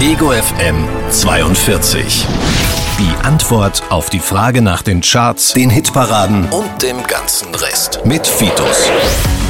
Ego FM 42. Die Antwort auf die Frage nach den Charts, den Hitparaden und dem ganzen Rest. Mit Fitus.